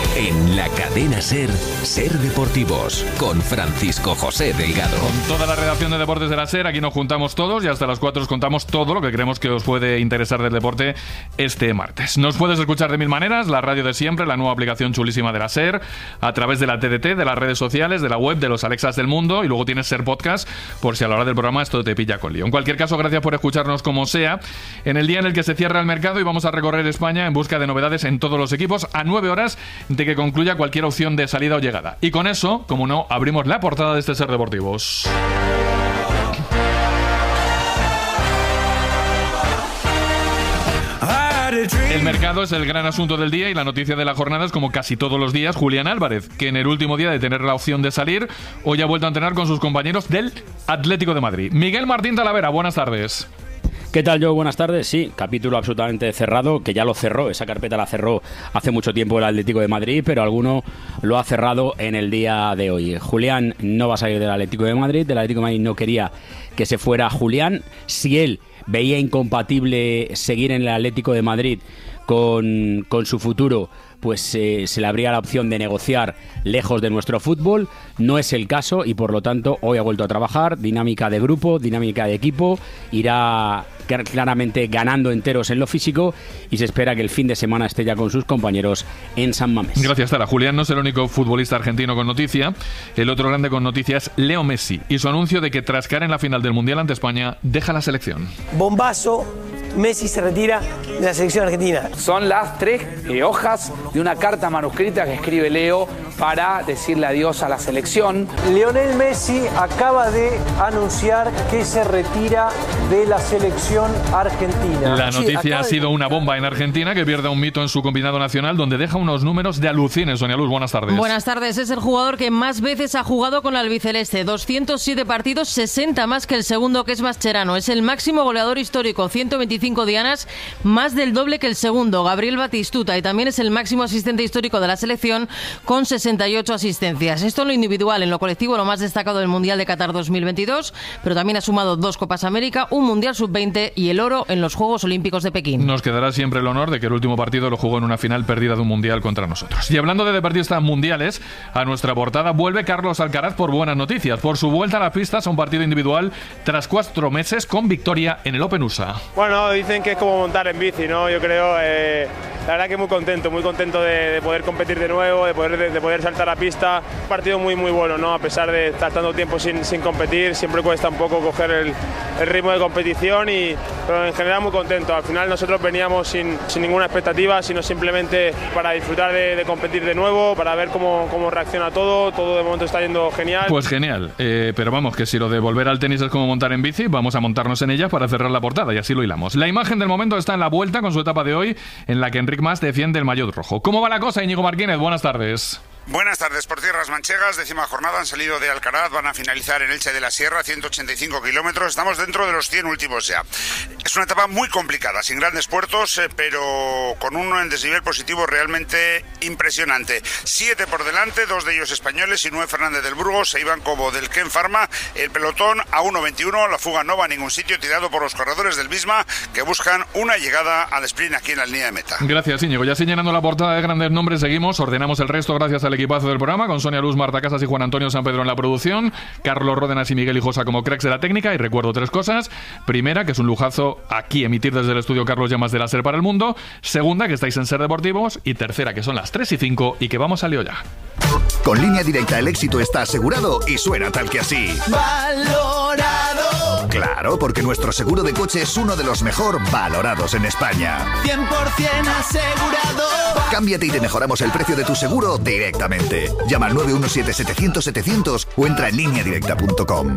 En la cadena SER, SER Deportivos, con Francisco José Delgado. Con toda la redacción de Deportes de la SER, aquí nos juntamos todos y hasta las 4 os contamos todo lo que creemos que os puede interesar del deporte este martes. Nos puedes escuchar de mil maneras, la radio de siempre, la nueva aplicación chulísima de la SER, a través de la TDT, de las redes sociales, de la web, de los Alexas del mundo, y luego tienes SER Podcast, por si a la hora del programa esto te pilla con lío. En cualquier caso, gracias por escucharnos como sea, en el día en el que se cierra el mercado y vamos a recorrer España en busca de novedades en todos los equipos, a 9 horas de que concluya cualquier opción de salida o llegada. Y con eso, como no, abrimos la portada de este SER Deportivos. El mercado es el gran asunto del día y la noticia de la jornada es, como casi todos los días, Julián Álvarez, que en el último día de tener la opción de salir, hoy ha vuelto a entrenar con sus compañeros del Atlético de Madrid. Miguel Martín Talavera, buenas tardes. ¿Qué tal, Joe? Buenas tardes. Sí, capítulo absolutamente cerrado, que ya lo cerró, esa carpeta la cerró hace mucho tiempo el Atlético de Madrid, pero alguno lo ha cerrado en el día de hoy. Julián no va a salir del Atlético de Madrid, el Atlético de Madrid no quería que se fuera Julián. Si él veía incompatible seguir en el Atlético de Madrid con su futuro, pues se le abría la opción de negociar lejos de nuestro fútbol. No es el caso y por lo tanto hoy ha vuelto a trabajar, dinámica de grupo, dinámica de equipo, irá claramente ganando enteros en lo físico y se espera que el fin de semana esté ya con sus compañeros en San Mamés. Gracias, Tara. Julián no es el único futbolista argentino con noticia. El otro grande con noticia es Leo Messi y su anuncio de que tras caer en la final del Mundial ante España deja la selección. Bombazo, Messi se retira de la selección argentina. Son las 3 hojas de una carta manuscrita que escribe Leo para decirle adiós a la selección. Lionel Messi acaba de anunciar que se retira de la selección argentina. La noticia ha sido una bomba en Argentina, que pierde un mito en su combinado nacional, donde deja unos números de alucines. Sonia Luz, buenas tardes. Buenas tardes. Es el jugador que más veces ha jugado con la albiceleste. 207 partidos, 60 más que el segundo, que es Mascherano. Es el máximo goleador histórico, 125 dianas, más del doble que el segundo, Gabriel Batistuta, y también es el máximo asistente histórico de la selección, con 68 asistencias. Esto en lo individual. En lo colectivo, lo más destacado del Mundial de Qatar 2022, pero también ha sumado 2 Copas América, un Mundial Sub-20 y el oro en los Juegos Olímpicos de Pekín. Nos quedará siempre el honor de que el último partido lo jugó en una final perdida de un Mundial contra nosotros. Y hablando de deportistas mundiales, a nuestra portada vuelve Carlos Alcaraz por buenas noticias, por su vuelta a las pistas a un partido individual tras 4 meses con victoria en el Open USA. Bueno, dicen que es como montar en bici, ¿no? Yo creo, la verdad que muy contento de poder competir de nuevo, de poder saltar a pista. Un partido muy bueno, ¿no? A pesar de estar tanto tiempo sin competir, siempre cuesta un poco coger el ritmo de competición, pero en general muy contento. Al final nosotros veníamos sin ninguna expectativa, sino simplemente para disfrutar de competir de nuevo, para ver cómo reacciona todo de momento está yendo genial. Pues genial, pero vamos, que si lo de volver al tenis es como montar en bici, vamos a montarnos en ella para cerrar la portada y así lo hilamos. La imagen del momento está en la vuelta con su etapa de hoy, en la que Enric Mas defiende el maillot rojo. ¿Cómo va la cosa, Íñigo Martínez? Buenas tardes. Buenas tardes. Por tierras manchegas, 10ª jornada, han salido de Alcaraz, van a finalizar en Elche de la Sierra, 185 kilómetros, estamos dentro de los 100 últimos ya. Es una etapa muy complicada, sin grandes puertos, pero con un desnivel positivo realmente impresionante. 7 por delante, 2 de ellos españoles, Inúe Fernández del Burgos e Iván Cobo del Ken Pharma. El pelotón a 1.21, la fuga no va a ningún sitio, tirado por los corredores del Visma, que buscan una llegada al sprint aquí en la línea de meta. Gracias, Íñigo. Ya señalando la portada de grandes nombres, seguimos, ordenamos el resto gracias al equipazo del programa, con Sonia Luz, Marta Casas y Juan Antonio San Pedro en la producción, Carlos Ródenas y Miguel Hijosa como cracks de la técnica. Y recuerdo 3 cosas: primera, que es un lujazo aquí emitir desde el estudio Carlos Llamas de la SER para el mundo; segunda, que estáis en SER Deportivos; y tercera, que son las 3:05 y que vamos al lío ya. Con Línea Directa el éxito está asegurado y suena tal que así. ¡Valorado! Claro, porque nuestro seguro de coche es uno de los mejor valorados en España. 100% asegurado. Cámbiate y te mejoramos el precio de tu seguro directamente. Llama al 917-700-700 o entra en lineadirecta.com.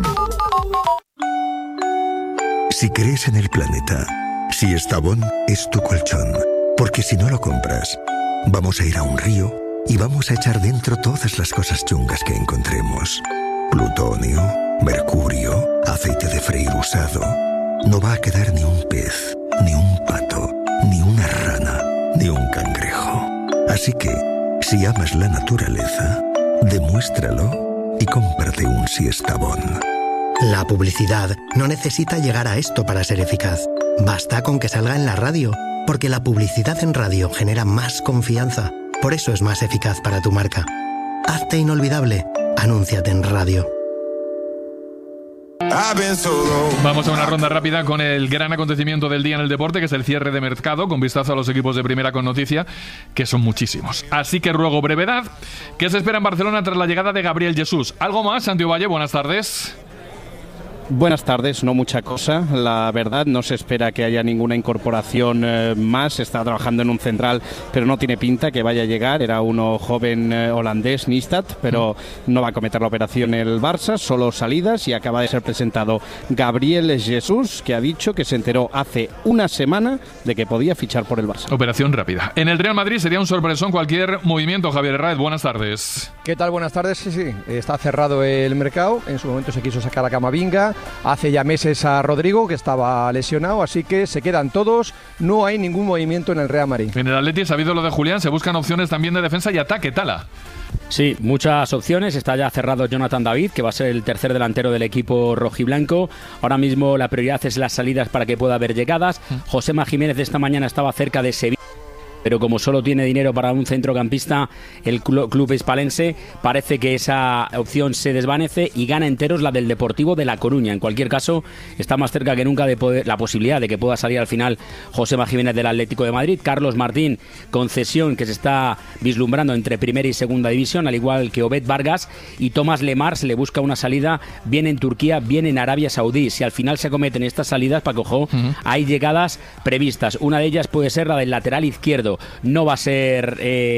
Si crees en el planeta, si Estavón es tu colchón, porque si no lo compras, vamos a ir a un río y vamos a echar dentro todas las cosas chungas que encontremos. Plutonio, mercurio, aceite de freír usado. No va a quedar ni un pez, ni un pato, ni una rana, ni un cangrejo. Así que, si amas la naturaleza, demuéstralo y cómprate un Siestabón. La publicidad no necesita llegar a esto para ser eficaz. Basta con que salga en la radio, porque la publicidad en radio genera más confianza. Por eso es más eficaz para tu marca. Hazte inolvidable. Anúnciate en radio. Vamos a una ronda rápida con el gran acontecimiento del día en el deporte, que es el cierre de mercado, con vistazo a los equipos de primera con noticia, que son muchísimos. Así que ruego brevedad. ¿Qué se espera en Barcelona tras la llegada de Gabriel Jesús? ¿Algo más, Santi Valle? Buenas tardes. Buenas tardes, no mucha cosa, la verdad, no se espera que haya ninguna incorporación más, está trabajando en un central, pero no tiene pinta que vaya a llegar, era uno joven holandés, Nistat, pero no va a cometer la operación el Barça, solo salidas, y acaba de ser presentado Gabriel Jesús, que ha dicho que se enteró hace una semana de que podía fichar por el Barça. Operación rápida. En el Real Madrid sería un sorpresón cualquier movimiento. Javier Herráez, buenas tardes. ¿Qué tal? Buenas tardes, sí, está cerrado el mercado, en su momento se quiso sacar a Camavinga, hace ya meses a Rodrigo, que estaba lesionado, así que se quedan todos, no hay ningún movimiento en el Real Madrid. En el Atleti, sabido lo de Julián, se buscan opciones también de defensa y ataque. Tala. Sí, muchas opciones. Está ya cerrado Jonathan David, que va a ser el tercer delantero del equipo rojiblanco. Ahora mismo la prioridad es las salidas para que pueda haber llegadas. Josema Jiménez esta mañana estaba cerca de Sevilla, pero como solo tiene dinero para un centrocampista, el club hispalense, parece que esa opción se desvanece y gana enteros la del Deportivo de La Coruña. En cualquier caso, está más cerca que nunca de poder, la posibilidad de que pueda salir al final Josema Jiménez del Atlético de Madrid. Carlos Martín, concesión que se está vislumbrando entre primera y segunda división, al igual que Obed Vargas, y Tomás Lemar se le busca una salida bien en Turquía, bien en Arabia Saudí. Si al final se acometen estas salidas, Paco, hay llegadas previstas. Una de ellas puede ser la del lateral izquierdo. No va a ser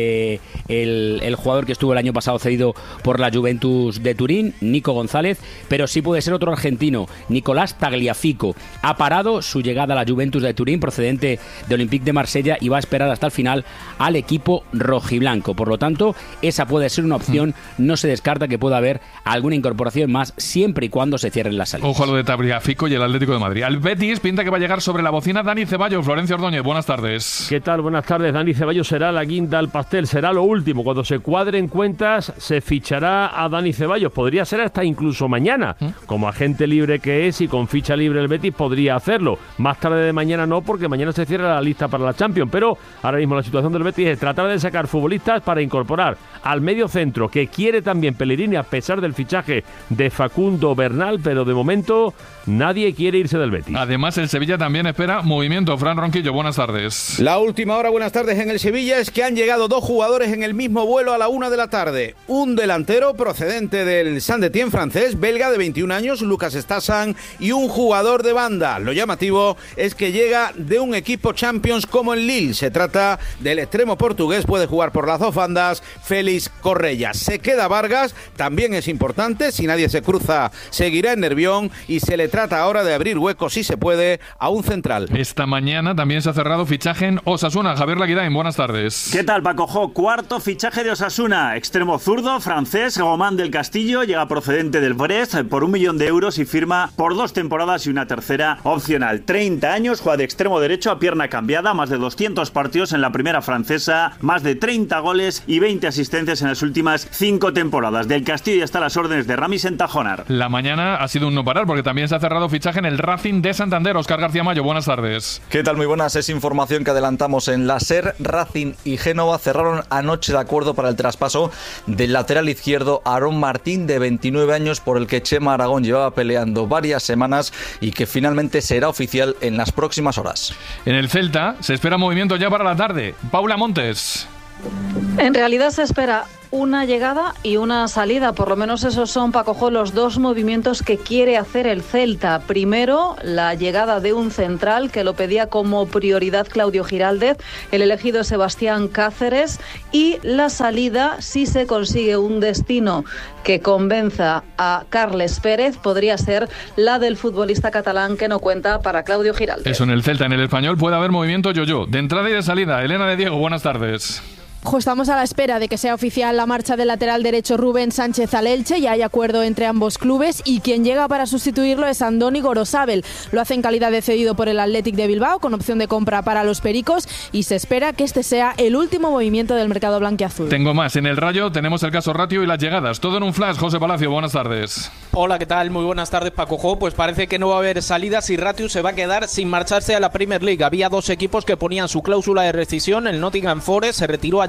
el jugador que estuvo el año pasado cedido por la Juventus de Turín, Nico González, pero sí puede ser otro argentino, Nicolás Tagliafico. Ha parado su llegada a la Juventus de Turín, procedente de Olympique de Marsella, y va a esperar hasta el final al equipo rojiblanco. Por lo tanto, esa puede ser una opción. No se descarta que pueda haber alguna incorporación más, siempre y cuando se cierren las salidas. Ojo a lo de Tagliafico y el Atlético de Madrid. Al Betis pinta que va a llegar sobre la bocina Dani Ceballos. Florencio Ordóñez, buenas tardes. ¿Qué tal? Buenas tardes. Dani Ceballos será la guinda al pastel, será lo último. Cuando se cuadren cuentas, se fichará a Dani Ceballos. Podría ser hasta incluso mañana. Como agente libre que es y con ficha libre el Betis, podría hacerlo. Más tarde de mañana no, porque mañana se cierra la lista para la Champions. Pero ahora mismo la situación del Betis es tratar de sacar futbolistas para incorporar al medio centro, que quiere también Pellegrini, a pesar del fichaje de Facundo Bernal, pero de momento nadie quiere irse del Betis. Además, el Sevilla también espera movimiento. Fran Ronquillo, buenas tardes. La última hora, buenas tardes en el Sevilla, es que han llegado dos jugadores en el mismo vuelo a la 1 de la tarde. Un delantero procedente del Saint-Étienne francés, belga de 21 años, Lucas Stassan, y un jugador de banda. Lo llamativo es que llega de un equipo Champions como el Lille. Se trata del extremo portugués, puede jugar por las dos bandas, Félix Correia. Se queda Vargas, también es importante, si nadie se cruza, seguirá en Nervión, y se le trata ahora de abrir huecos, si se puede, a un central. Esta mañana también se ha cerrado fichaje en Osasuna. Javier Laguidain, buenas tardes. ¿Qué tal, Paco? Cuarto fichaje de Osasuna. Extremo zurdo, francés, Román del Castillo, llega procedente del Brest por 1 millón de euros y firma por 2 temporadas y una tercera opcional. 30 años, juega de extremo derecho a pierna cambiada, más de 200 partidos en la primera francesa, más de 30 goles y 20 asistencias en las últimas 5 temporadas. Del Castillo ya está a las órdenes de Rami Sentajonar. La mañana ha sido un no parar, porque también se ha cerrado fichaje en el Racing de Santander. Óscar García Mayo, buenas tardes. ¿Qué tal? Muy buenas. Es información que adelantamos en la SER. Racing y Génova cerraron anoche de acuerdo para el traspaso del lateral izquierdo Aarón Martín, de 29 años, por el que Chema Aragón llevaba peleando varias semanas y que finalmente será oficial en las próximas horas. En el Celta se espera movimiento ya para la tarde. Paula Montes. En realidad se espera una llegada y una salida, por lo menos esos son, Paco, los dos movimientos que quiere hacer el Celta. Primero, la llegada de un central, que lo pedía como prioridad Claudio Giraldez, el elegido Sebastián Cáceres, y la salida, si se consigue un destino que convenza a Carles Pérez, podría ser la del futbolista catalán, que no cuenta para Claudio Giraldez. Eso en el Celta. En el Español puede haber movimiento yo-yo, de entrada y de salida. Elena de Diego, buenas tardes. Estamos a la espera de que sea oficial la marcha del lateral derecho Rubén Sánchez al Elche. Ya hay acuerdo entre ambos clubes y quien llega para sustituirlo es Andoni Gorosabel. Lo hace en calidad de cedido por el Athletic de Bilbao, con opción de compra para los Pericos, y se espera que este sea el último movimiento del mercado blanquiazul. Tengo más. En el Rayo tenemos el caso Ratio y las llegadas. Todo en un flash. José Palacio, buenas tardes. Hola, ¿qué tal? Muy buenas tardes, Paco. Pues parece que no va a haber salidas y Ratio se va a quedar sin marcharse a la Premier League. Había dos equipos que ponían su cláusula de rescisión. El Nottingham Forest se retiró ayer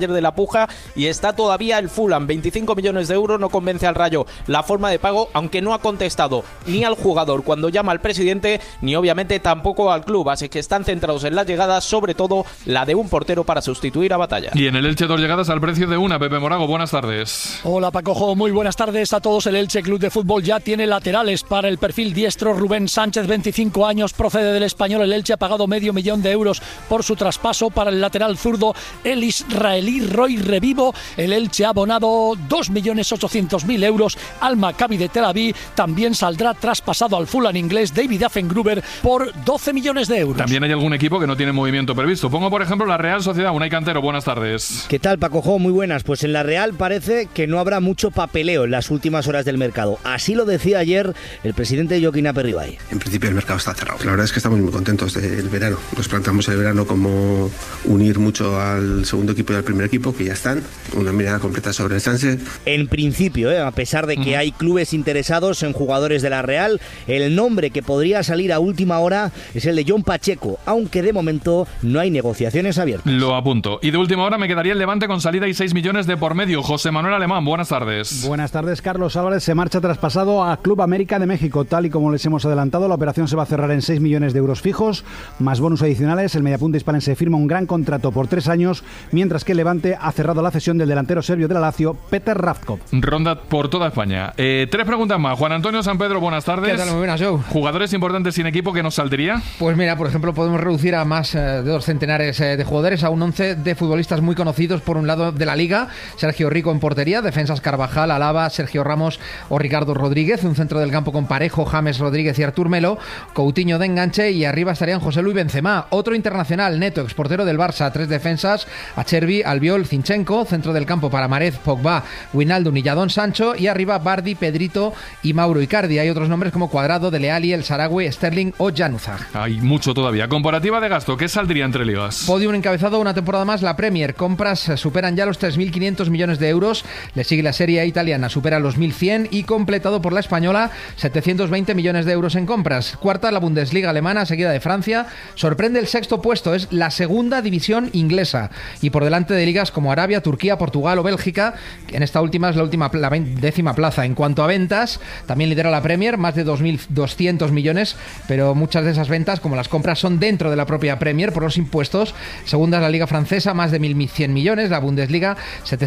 ayer de la puja y está todavía el Fulham, 25 millones de euros, no convence al Rayo la forma de pago, aunque no ha contestado ni al jugador cuando llama al presidente, ni obviamente tampoco al club, así que están centrados en las llegadas, sobre todo la de un portero para sustituir a Batalla. Y en el Elche 2 llegadas al precio de una. Pepe Morago, buenas tardes. Hola Pacojo, muy buenas tardes a todos. El Elche Club de Fútbol ya tiene laterales para el perfil diestro. Rubén Sánchez, 25 años, procede del Español. El Elche ha pagado $500,000 de euros por su traspaso. Para el lateral zurdo, el israelí Roy Revivo, el Elche ha abonado 2.800.000 euros al Maccabi de Tel Aviv. También saldrá traspasado al Fulham inglés David Affengruber por 12 millones de euros. También hay algún equipo que no tiene movimiento previsto. Pongo por ejemplo la Real Sociedad. Unai Cantero, buenas tardes. ¿Qué tal, Pacojo? Muy buenas. Pues en la Real parece que no habrá mucho papeleo en las últimas horas del mercado. Así lo decía ayer el presidente Joaquín Aperribay. En principio el mercado está cerrado. La verdad es que estamos muy contentos del verano. Nos planteamos el verano como unir mucho al segundo equipo y al primer equipo, que ya están. Una mirada completa sobre el Sánchez. En principio, a pesar de que hay clubes interesados en jugadores de la Real, el nombre que podría salir a última hora es el de John Pacheco, aunque de momento no hay negociaciones abiertas. Lo apunto. Y de última hora me quedaría el Levante con salida y 6 millones de por medio. José Manuel Alemán, buenas tardes. Buenas tardes. Carlos Álvarez se marcha traspasado a Club América de México. Tal y como les hemos adelantado, la operación se va a cerrar en 6 millones de euros fijos, más bonus adicionales. El mediapunta hispalense firma un gran contrato por 3 años, mientras que el Levante ha cerrado la cesión del delantero serbio de la Lazio, Petar Ravkov. Ronda por toda España. 3 preguntas más. Juan Antonio San Pedro, buenas tardes. ¿Qué tal? Muy buenas, Joe. ¿Jugadores importantes sin equipo que nos saldría? Pues mira, por ejemplo, podemos reducir a más de 2 centenares de jugadores, a un 11 de futbolistas muy conocidos. Por un lado de la Liga, Sergio Rico en portería, defensas Carvajal, Alaba, Sergio Ramos o Ricardo Rodríguez, un centro del campo con Parejo, James Rodríguez y Artur Melo, Coutinho de enganche, y arriba estarían José Luis Benzema. Otro internacional, Neto, exportero del Barça, 3 defensas, Acherbi, Albiol, Zinchenko, centro del campo para Marez, Pogba, Wijnaldum y Jadon Sancho, y arriba Bardi, Pedrito y Mauro Icardi. Hay otros nombres como Cuadrado, Dele Alli, El Sarawi, Sterling o Januzaj. Hay mucho todavía. Comparativa de gasto, ¿qué saldría entre ligas? Podium encabezado una temporada más la Premier. Compras superan ya los 3.500 millones de euros. Le sigue la Serie A italiana, supera los 1.100, y completado por la española, 720 millones de euros en compras. Cuarta la Bundesliga alemana, seguida de Francia. Sorprende el sexto puesto, es la segunda división inglesa, y por delante de ligas como Arabia, Turquía, Portugal o Bélgica. En esta última es la 10ª plaza. En cuanto a ventas, también lidera la Premier, más de 2.200 millones, pero muchas de esas ventas, como las compras, son dentro de la propia Premier por los impuestos. Segunda es la Liga francesa, más de 1.100 millones, la Bundesliga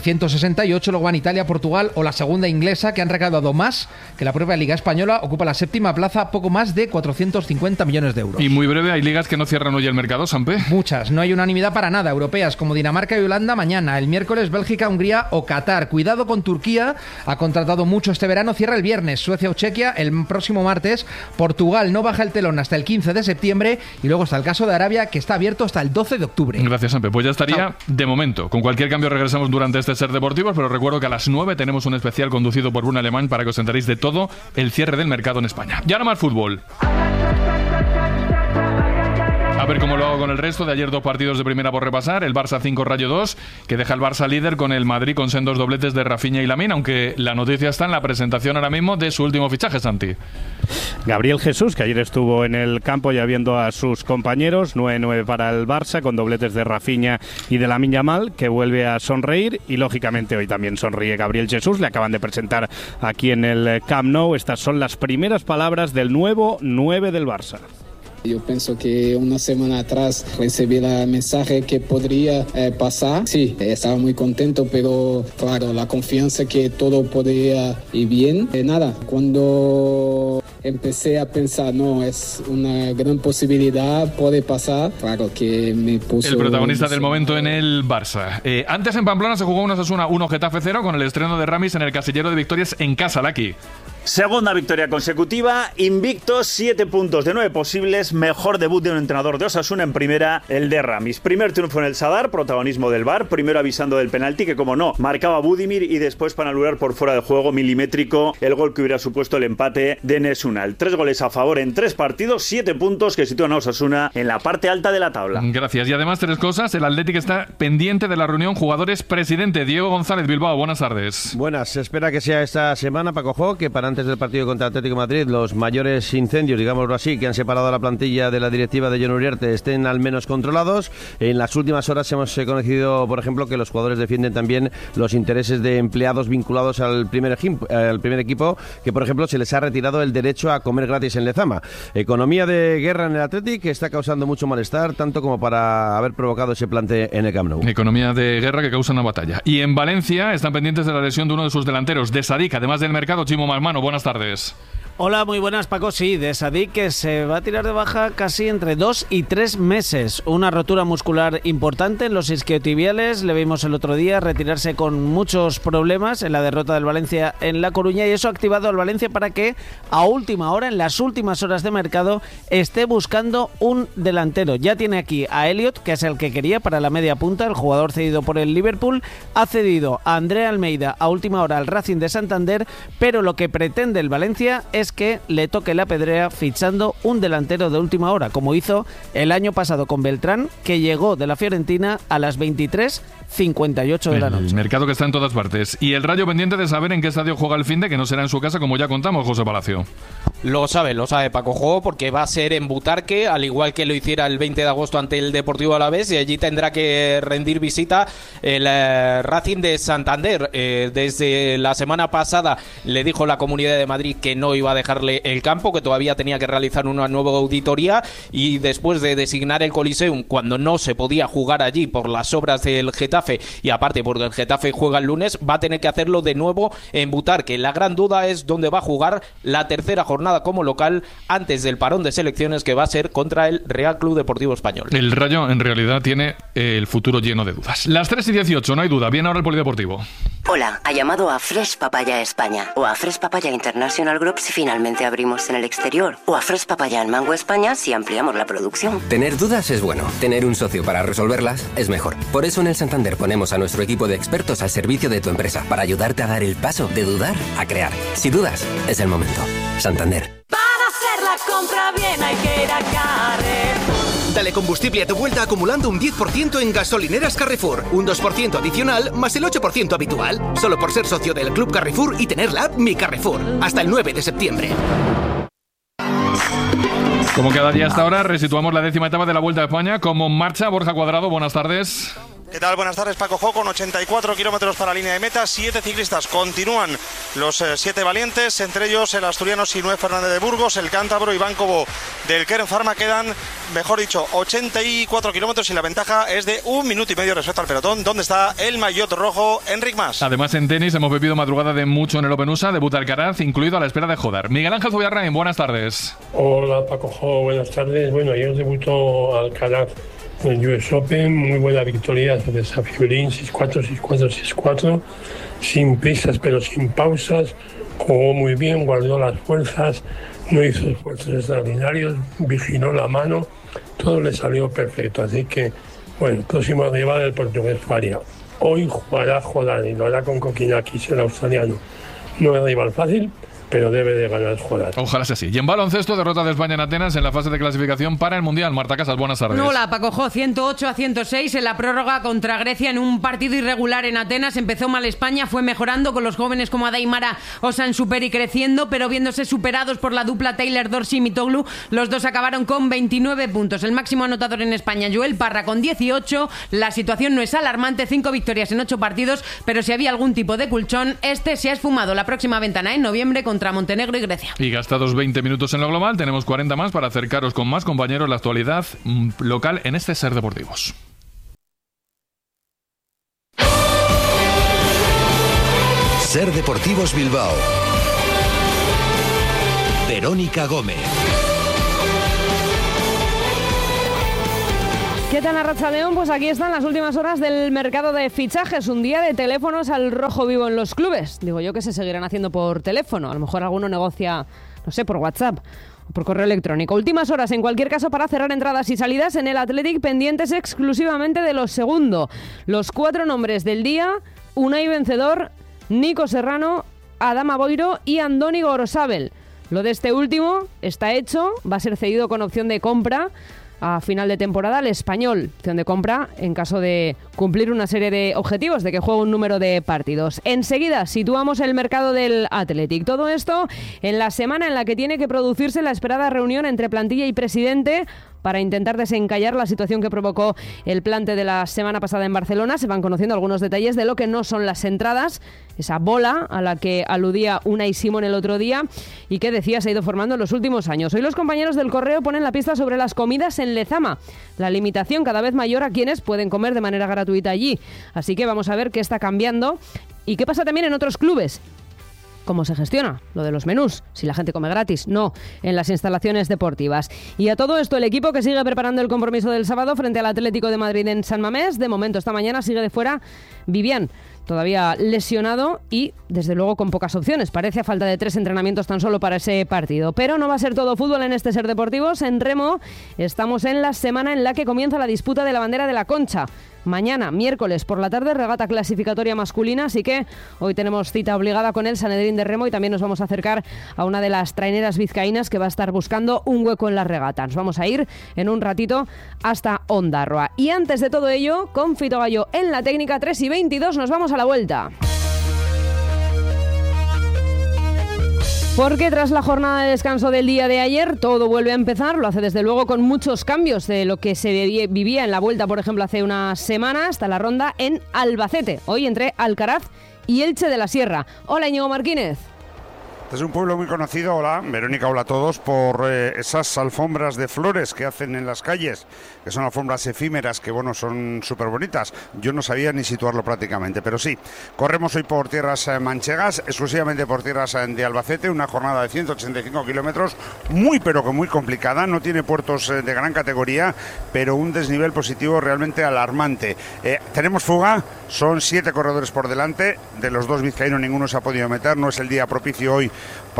768, luego van Italia, Portugal o la segunda inglesa, que han recaudado más que la propia Liga española. Ocupa la 7ª plaza, poco más de 450 millones de euros. Y muy breve, ¿hay ligas que no cierran hoy el mercado, Sampe? Muchas, no hay unanimidad para nada. Europeas como Dinamarca y Holanda mañana, el miércoles Bélgica, Hungría o Qatar. Cuidado con Turquía, ha contratado mucho este verano, cierra el viernes. Suecia o Chequia el próximo martes. Portugal no baja el telón hasta el 15 de septiembre, y luego está el caso de Arabia, que está abierto hasta el 12 de octubre. Gracias, Sampe. Pues ya estaría de momento. Con cualquier cambio regresamos durante este Ser Deportivos, pero recuerdo que a las 9 tenemos un especial conducido por Bruno Alemán para que os enteréis de todo el cierre del mercado en España. Y ahora más fútbol. A ver cómo lo hago con el resto. De ayer 2 partidos de primera por repasar. El Barça 5, Rayo 2, que deja el Barça líder con el Madrid con sendos dobletes de Rafinha y Lamine, aunque la noticia está en la presentación ahora mismo de su último fichaje, Santi. Gabriel Jesús, que ayer estuvo en el campo ya viendo a sus compañeros. 9-9 para el Barça, con dobletes de Rafinha y de Lamine Yamal, que vuelve a sonreír, y lógicamente hoy también sonríe Gabriel Jesús. Le acaban de presentar aquí en el Camp Nou. Estas son las primeras palabras del nuevo 9 del Barça. Yo pienso que una semana atrás recibí el mensaje que podría pasar. Sí, estaba muy contento, pero claro, la confianza que todo podría ir bien. Nada, cuando empecé a pensar, no, es una gran posibilidad, puede pasar, claro que me puso... El protagonista del momento en el Barça. Antes en Pamplona se jugó un Osasuna 1 Getafe 0 con el estreno de Ramis en el casillero de victorias en casa, Laki. Segunda victoria consecutiva, invictos, 7 puntos de 9 posibles, mejor debut de un entrenador de Osasuna en primera, el de Ramis. Primer triunfo en el Sadar, protagonismo del VAR, primero avisando del penalti que, como no, marcaba Budimir, y después para anular por fuera de juego milimétrico el gol que hubiera supuesto el empate de Nesun. Osasuna. El 3 goles a favor en 3 partidos, 7 puntos que sitúan a Osasuna en la parte alta de la tabla. Gracias. Y además 3 cosas. El Athletic está pendiente de la reunión jugadores-presidente. Diego González, Bilbao, buenas tardes. Buenas. Se espera que sea esta semana, Paco Jo, que para antes del partido contra Atlético de Madrid los mayores incendios, digámoslo así, que han separado a la plantilla de la directiva de Jon Uriarte estén al menos controlados. En las últimas horas hemos conocido, por ejemplo, que los jugadores defienden también los intereses de empleados vinculados al primer equipo, que por ejemplo se les ha retirado el derecho a comer gratis en Lezama. Economía de guerra en el Athletic que está causando mucho malestar, tanto como para haber provocado ese plante en el Camp Nou. Economía de guerra que causa una batalla. Y en Valencia están pendientes de la lesión de uno de sus delanteros, de Sadik, además del mercado. Chimo Malmano, buenas tardes. Hola, muy buenas, Paco. Sí, de Sadik, que se va a tirar de baja casi entre 2 y 3 meses. Una rotura muscular importante en los isquiotibiales. Le vimos el otro día retirarse con muchos problemas en la derrota del Valencia en La Coruña, y eso ha activado al Valencia para que a última hora, en las últimas horas de mercado, esté buscando un delantero. Ya tiene aquí a Elliot, que es el que quería para la media punta, el jugador cedido por el Liverpool. Ha cedido a André Almeida a última hora al Racing de Santander, pero lo que pretende el Valencia es que le toque la pedrea fichando un delantero de última hora, como hizo el año pasado con Beltrán, que llegó de la Fiorentina a las 23:58 de la noche. El mercado que está en todas partes. Y el Rayo pendiente de saber en qué estadio juega el finde, que no será en su casa, como ya contamos, José Palacio. Lo sabe Paco Jo, porque va a ser en Butarque, al igual que lo hiciera el 20 de agosto ante el Deportivo Alavés, y allí tendrá que rendir visita el Racing de Santander. Desde la semana pasada le dijo la Comunidad de Madrid que no iba a dejarle el campo, que todavía tenía que realizar una nueva auditoría, y después de designar el Coliseum cuando no se podía jugar allí por las obras del Getafe, y aparte porque el Getafe juega el lunes, va a tener que hacerlo de nuevo en Butarque. La gran duda es dónde va a jugar la tercera jornada como local antes del parón de selecciones, que va a ser contra el Real Club Deportivo Español. El Rayo en realidad tiene el futuro lleno de dudas. Las 3:18, no hay duda. Viene ahora el Polideportivo. Hola, ha llamado a Fresh Papaya España o a Fresh Papaya International Group si finalmente abrimos en el exterior, o a Fresh Papaya en Mango España si ampliamos la producción. Tener dudas es bueno, tener un socio para resolverlas es mejor. Por eso en el Santander ponemos a nuestro equipo de expertos al servicio de tu empresa, para ayudarte a dar el paso de dudar a crear. Si dudas, es el momento. Santander. Para hacer la compra bien hay que ir a Carrefour. Dale combustible a tu vuelta acumulando un 10% en gasolineras Carrefour, un 2% adicional más el 8% habitual, solo por ser socio del Club Carrefour y tener la app Mi Carrefour, hasta el 9 de septiembre. Como cada día hasta ahora, resituamos la 10ª etapa de la Vuelta a España. Como en marcha, Borja Cuadrado, buenas tardes. ¿Qué tal? Buenas tardes, Paco Jo, con 84 kilómetros para la línea de meta, 7 ciclistas. Continúan los 7 valientes, entre ellos el asturiano Sinué Fernández de Burgos, el cántabro Iván Cobo del Kern Pharma. Quedan, mejor dicho, 84 kilómetros y la ventaja es de 1 minuto y medio respecto al pelotón, donde está el maillot rojo, Enric Mas. Además, en tenis hemos vivido madrugada de mucho en el Open USA, debuta Alcaraz, incluido a la espera de Jodar. Miguel Ángel Zubiarrain, buenas tardes. Hola, Paco Jo, buenas tardes. Bueno, ayer debutó Alcaraz en el US Open, muy buena victoria sobre Safiulín, 6-4, 6-4, 6-4, sin prisas pero sin pausas, jugó muy bien, guardó las fuerzas, no hizo esfuerzos extraordinarios, vigiló la mano, todo le salió perfecto, así que, bueno, próximo rival del portugués Faria. Hoy jugará Jodar y lo hará con Kokinakis, el australiano. No es rival fácil, pero debe de ganar Jodar. Ojalá sea así. Y en baloncesto, derrota de España en Atenas en la fase de clasificación para el Mundial. Marta Casas, buenas tardes. Hola, Paco Jo, 108-106 en la prórroga contra Grecia en un partido irregular en Atenas. Empezó mal España, fue mejorando con los jóvenes como Adaimara o Sansuperi creciendo, pero viéndose superados por la dupla Taylor Dorsey y Mitoglu, los dos acabaron con 29 puntos. El máximo anotador en España, Joel Parra, con 18. La situación no es alarmante, 5 victorias en 8 partidos, pero si había algún tipo de colchón, este se ha esfumado. La próxima ventana en noviembre contra Montenegro y Grecia. Y gastados 20 minutos en lo global, tenemos 40 más para acercaros con más compañeros la actualidad local en este Ser Deportivos. Ser Deportivos Bilbao. Verónica Gómez. ¿Qué tal, Arratsaldeon? Pues aquí están las últimas horas del mercado de fichajes. Un día de teléfonos al rojo vivo en los clubes. Digo yo que se seguirán haciendo por teléfono. A lo mejor alguno negocia, no sé, por WhatsApp o por correo electrónico. Últimas horas, en cualquier caso, para cerrar entradas y salidas en el Athletic, pendientes exclusivamente de los segundo. Los 4 nombres del día: Unai Vencedor, Nico Serrano, Adama Boiro y Andoni Gorosabel. Lo de este último está hecho, va a ser cedido con opción de compra a final de temporada al Español, opción de compra en caso de cumplir una serie de objetivos, de que juegue un número de partidos. Enseguida situamos el mercado del Athletic. Todo esto en la semana en la que tiene que producirse la esperada reunión entre plantilla y presidente para intentar desencallar la situación que provocó el plante de la semana pasada en Barcelona. Se van conociendo algunos detalles de lo que no son las entradas, esa bola a la que aludía Unai Simón el otro día y que decía se ha ido formando en los últimos años. Hoy los compañeros del Correo ponen la pista sobre las comidas en Lezama, la limitación cada vez mayor a quienes pueden comer de manera gratuita allí. Así que vamos a ver qué está cambiando y qué pasa también en otros clubes. ¿Cómo se gestiona lo de los menús? Si la gente come gratis, no, en las instalaciones deportivas. Y a todo esto, el equipo que sigue preparando el compromiso del sábado frente al Atlético de Madrid en San Mamés. De momento, esta mañana sigue de fuera Vivian, todavía lesionado y, desde luego, con pocas opciones. Parece a falta de 3 entrenamientos tan solo para ese partido. Pero no va a ser todo fútbol en este Ser Deportivos. En remo estamos en la semana en la que comienza la disputa de la bandera de la Concha. Mañana, miércoles, por la tarde, regata clasificatoria masculina, así que hoy tenemos cita obligada con el Sanedrín de Remo y también nos vamos a acercar a una de las traineras vizcaínas que va a estar buscando un hueco en la regata. Nos vamos a ir en un ratito hasta Ondarroa. Y antes de todo ello, con Fito Gallo en la técnica, 3:22, nos vamos a la vuelta. Porque tras la jornada de descanso del día de ayer, todo vuelve a empezar. Lo hace desde luego con muchos cambios de lo que se vivía en la vuelta, por ejemplo, hace una semana, hasta la ronda en Albacete. Hoy entre Alcaraz y Elche de la Sierra. Hola, Íñigo Martínez. Es un pueblo muy conocido, hola Verónica, hola a todos, por esas alfombras de flores que hacen en las calles, que son alfombras efímeras que, bueno, son súper bonitas. Yo no sabía ni situarlo prácticamente, pero sí. Corremos hoy por tierras manchegas, exclusivamente por tierras de Albacete, una jornada de 185 kilómetros, muy pero que muy complicada, no tiene puertos de gran categoría, pero un desnivel positivo realmente alarmante. Tenemos fuga, son 7 corredores por delante, de los 2 vizcaínos ninguno se ha podido meter, no es el día propicio hoy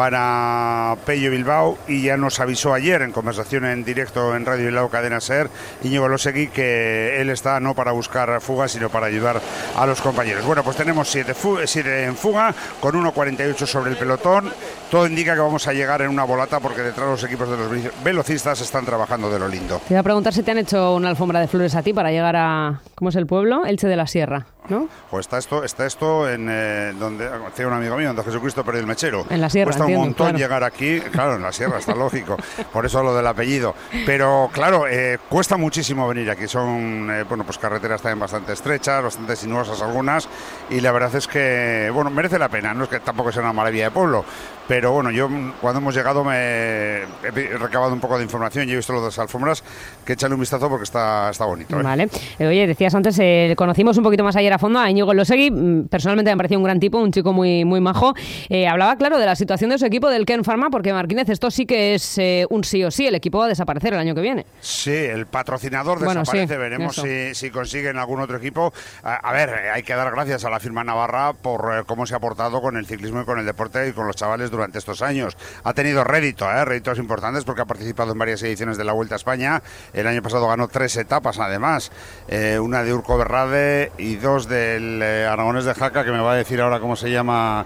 para Pello Bilbao, y ya nos avisó ayer en conversación en directo en Radio Bilbao Cadena Ser Íñigo Elosegui que él está no para buscar fugas sino para ayudar a los compañeros. Bueno, pues tenemos 7 en fuga con 1.48 sobre el pelotón. Todo indica que vamos a llegar en una volata porque detrás los equipos de los velocistas están trabajando de lo lindo. Te iba a preguntar si te han hecho una alfombra de flores a ti para llegar a, ¿cómo es el pueblo? Elche de la Sierra, ¿no? Pues está esto en donde hacía un amigo mío, donde Jesucristo perdió el mechero. En la Sierra, cuesta entiendo, un montón claro. llegar aquí, claro, en la Sierra, está lógico, por eso lo del apellido. Pero claro, cuesta muchísimo venir aquí, son bueno, pues carreteras también bastante estrechas, bastante sinuosas algunas, y la verdad es que, bueno, merece la pena, no es que tampoco sea una maravilla de pueblo, pero bueno, yo cuando hemos llegado me he recabado un poco de información y he visto lo de las alfombras, que échale un vistazo porque está bonito. Vale. Oye, decías antes, conocimos un poquito más ayer a fondo a Íñigo Elosegui, personalmente me pareció un gran tipo, un chico muy, muy majo. Hablaba, claro, de la situación de su equipo del Kern Pharma, porque Martínez, esto sí que es un sí o sí, el equipo va a desaparecer el año que viene. Sí, el patrocinador desaparece, sí, veremos si consiguen algún otro equipo. A ver, hay que dar gracias a la firma navarra por cómo se ha portado con el ciclismo y con el deporte y con los chavales durante estos años. Ha tenido réditos importantes porque ha participado en varias ediciones de la Vuelta a España. El año pasado ganó 3 etapas además, una de Urco Berrade y 2 del Aragonés de Jaca, que me va a decir ahora cómo se llama,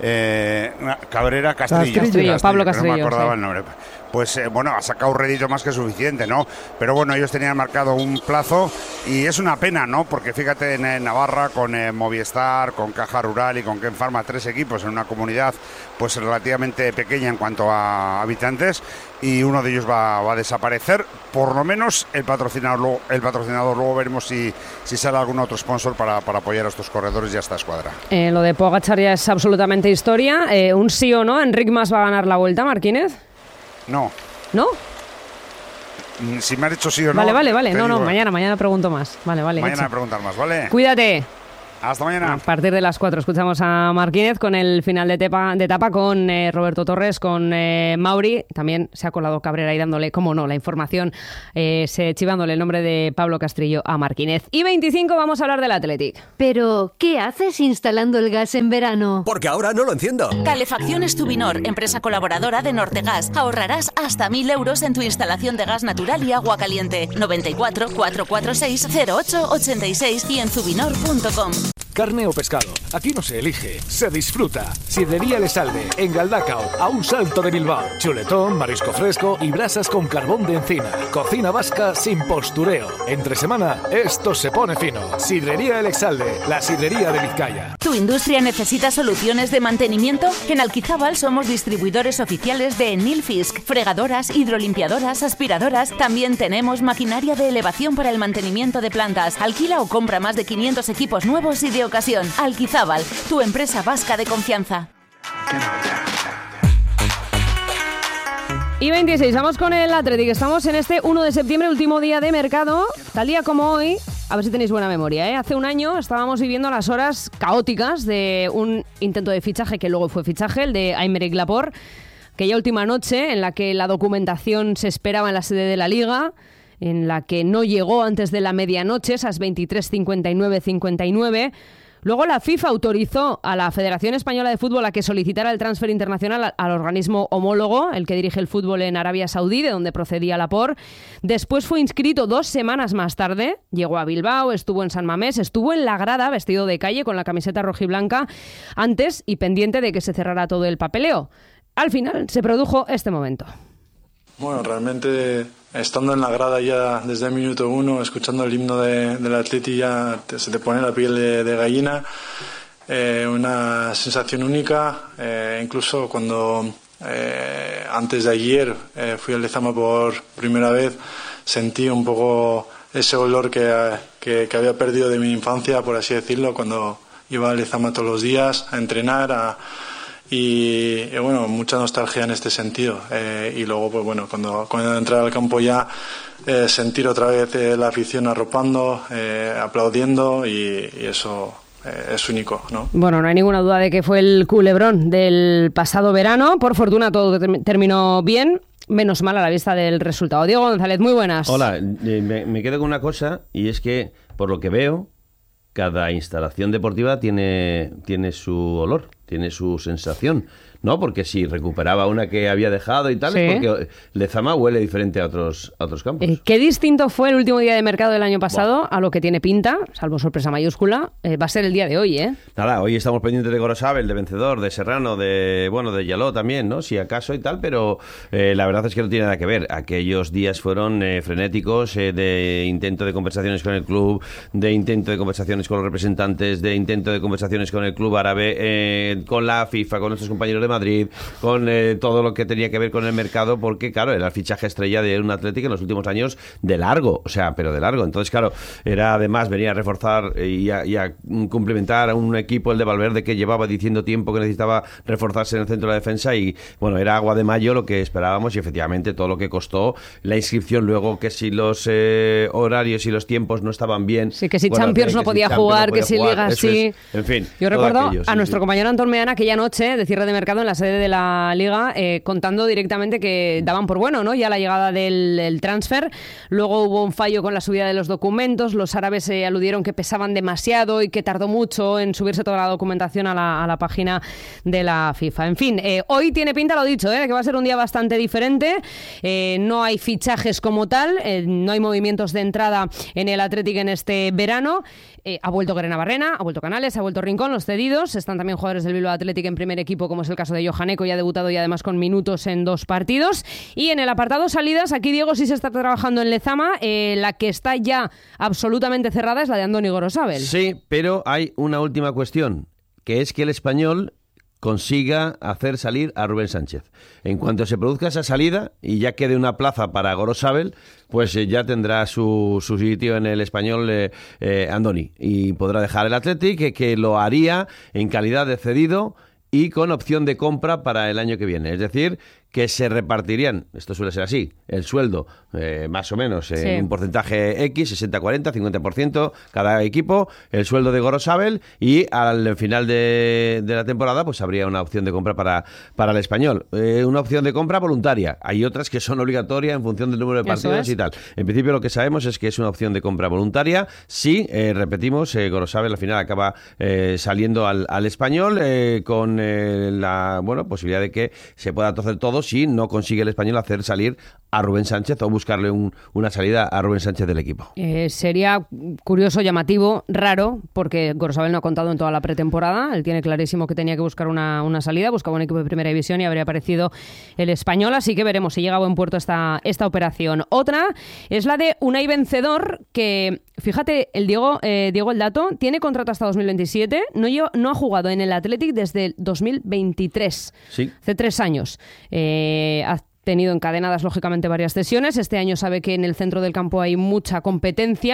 Cabrera Castrillo, Pablo Castrillo, no me acordaba sí. el nombre. Pues bueno, ha sacado un rédito más que suficiente, ¿no? Pero bueno, ellos tenían marcado un plazo y es una pena, ¿no? Porque fíjate, en Navarra, con Movistar, con Caja Rural y con Kern Pharma, 3 equipos en una comunidad pues relativamente pequeña en cuanto a habitantes, y uno de ellos va a desaparecer, por lo menos el patrocinador. Luego veremos si sale algún otro sponsor para apoyar a estos corredores y a esta escuadra. Lo de Pogačar ya es absolutamente historia. Un sí o no, ¿Enric Mas va a ganar la Vuelta, Martínez? No. ¿No? Si me has dicho sí o no. Vale. No, mañana pregunto más. Vale. Mañana hecho. me preguntar más, ¿vale? Cuídate. Hasta mañana. A partir de las 4 escuchamos a Martínez con el final de etapa con Roberto Torres, con Mauri. También se ha colado Cabrera y dándole, cómo no, la información, chivándole el nombre de Pablo Castrillo a Martínez. Y 25 vamos a hablar del Athletic. Pero, ¿qué haces instalando el gas en verano? Porque ahora no lo enciendo. Calefacciones Tubinor, empresa colaboradora de Nortegas. Ahorrarás hasta 1.000 euros en tu instalación de gas natural y agua caliente. 94 446 08 86 y en zubinor.com. carne o pescado. Aquí no se elige, se disfruta. Sidrería El Esalde, en Galdacao, a un salto de Bilbao. Chuletón, marisco fresco y brasas con carbón de encina. Cocina vasca sin postureo. Entre semana, esto se pone fino. Sidrería El Exalde, la sidrería de Vizcaya. ¿Tu industria necesita soluciones de mantenimiento? En Alquizábal somos distribuidores oficiales de Nilfisk, fregadoras, hidrolimpiadoras, aspiradoras. También tenemos maquinaria de elevación para el mantenimiento de plantas. Alquila o compra más de 500 equipos nuevos y de ocasión. Alquizábal, tu empresa vasca de confianza. Y 26, vamos con el Athletic. Estamos en este 1 de septiembre, último día de mercado. Tal día como hoy, a ver si tenéis buena memoria, ¿eh? Hace un año estábamos viviendo las horas caóticas de un intento de fichaje que luego fue fichaje, el de Aymeric Laporte. Aquella última noche en la que la documentación se esperaba en la sede de la Liga, en la que no llegó antes de la medianoche, esas 23:59. Luego la FIFA autorizó a la Federación Española de Fútbol a que solicitara el transfer internacional al organismo homólogo, el que dirige el fútbol en Arabia Saudí, de donde procedía Laporte. Después fue inscrito 2 semanas más tarde, llegó a Bilbao, estuvo en San Mamés, estuvo en la grada vestido de calle con la camiseta rojiblanca, antes y pendiente de que se cerrara todo el papeleo. Al final se produjo este momento. Bueno, realmente estando en la grada ya desde el minuto 1, escuchando el himno del Athletic, ya se te pone la piel de gallina, una sensación única. Incluso cuando antes de ayer fui al Lezama por primera vez, sentí un poco ese olor que había perdido de mi infancia, por así decirlo, cuando iba al Lezama todos los días a entrenar, y bueno, mucha nostalgia en este sentido. Y luego, pues bueno, cuando entrar al campo ya, sentir otra vez la afición arropando, aplaudiendo, y eso es único, ¿no? Bueno, no hay ninguna duda de que fue el culebrón del pasado verano. Por fortuna todo terminó bien, menos mal a la vista del resultado. Diego González, muy buenas. Hola, me quedo con una cosa, y es que, por lo que veo, cada instalación deportiva tiene su olor, tiene su sensación, ¿no? Porque si recuperaba una que había dejado y tal, sí, es porque Lezama huele diferente a otros campos. ¿Qué distinto fue el último día de mercado del año pasado a lo que tiene pinta, salvo sorpresa mayúscula, va a ser el día de hoy, ¿eh? Nada, hoy estamos pendientes de Gorosabel, de Vencedor, de Serrano, de Yaló también, ¿no? Si acaso y tal, pero la verdad es que no tiene nada que ver. Aquellos días fueron frenéticos, de intento de conversaciones con el club, de intento de conversaciones con los representantes, de intento de conversaciones con el club árabe, con la FIFA, con nuestros compañeros de Madrid, con todo lo que tenía que ver con el mercado, porque claro, era el fichaje estrella de un Athletic en los últimos años de largo, pero de largo. Entonces claro, era además venir a reforzar y a complementar a un equipo, el de Valverde, que llevaba diciendo tiempo que necesitaba reforzarse en el centro de la defensa, y bueno, era agua de mayo lo que esperábamos, y efectivamente todo lo que costó la inscripción, luego que si los horarios y los tiempos no estaban bien, sí, que si Champions no podía jugar, que si Liga sí, en fin. Yo recuerdo a nuestro compañero Antón Meana aquella noche de cierre de mercado en la sede de la Liga, contando directamente que daban por bueno, ¿no?, ya la llegada del transfer. Luego hubo un fallo con la subida de los documentos, los árabes aludieron que pesaban demasiado y que tardó mucho en subirse toda la documentación a la página de la FIFA. En fin, hoy tiene pinta, lo dicho, que va a ser un día bastante diferente. No hay fichajes como tal, no hay movimientos de entrada en el Athletic en este verano. Ha vuelto Grena Barrena, ha vuelto Canales, ha vuelto Rincón, los cedidos. Están también jugadores del Bilbao Athletic en primer equipo, como es el caso de Johaneko, ya ha debutado y además con minutos en 2 partidos. Y en el apartado salidas, aquí Diego sí se está trabajando en Lezama. La que está ya absolutamente cerrada es la de Andoni Gorosabel. Sí, pero hay una última cuestión, que es que el Español consiga hacer salir a Rubén Sánchez. En cuanto se produzca esa salida y ya quede una plaza para Gorosabel, pues ya tendrá su sitio en el Español Andoni, y podrá dejar el Athletic, que lo haría en calidad de cedido y con opción de compra para el año que viene. Es decir, que se repartirían, esto suele ser así, el sueldo más o menos en un porcentaje X, 60-40, 50% cada equipo, el sueldo de Gorosabel, y al final de la temporada pues habría una opción de compra para el Español. Una opción de compra voluntaria. Hay otras que son obligatorias en función del número de partidos y tal. En principio lo que sabemos es que es una opción de compra voluntaria. Sí, repetimos, Gorosabel al final acaba saliendo al Español con la posibilidad de que se pueda torcer todo todo si no consigue el Español hacer salir a Rubén Sánchez o buscarle una salida a Rubén Sánchez del equipo. Sería curioso, llamativo, raro, porque Gorosabel no ha contado en toda la pretemporada. Él tiene clarísimo que tenía que buscar una salida, buscaba un equipo de primera división y habría aparecido el Español, así que veremos si llega a buen puerto esta operación. Otra es la de Unai Vencedor, que, fíjate, Diego, el dato, tiene contrato hasta 2027, no ha jugado en el Athletic desde el 2023, sí. Hace 3 años. Ha tenido encadenadas, lógicamente, varias cesiones. Este año sabe que en el centro del campo hay mucha competencia.